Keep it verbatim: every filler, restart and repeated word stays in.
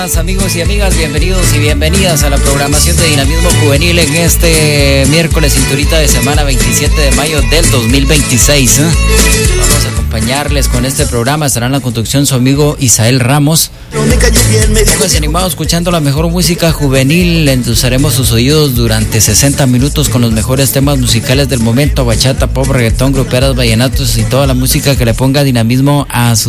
Amigos y amigas, bienvenidos y bienvenidas a la programación de Dinamismo Juvenil en este miércoles, cinturita de semana, veintisiete de mayo del dos mil veintiséis. ¿eh? Vamos a acompañarles con este programa. Estará en la conducción su amigo Isael Ramos. Estamos animados escuchando la mejor música juvenil. Endulzaremos sus oídos durante sesenta minutos con los mejores temas musicales del momento: bachata, pop, reggaetón, gruperas, vallenatos y toda la música que le ponga dinamismo a su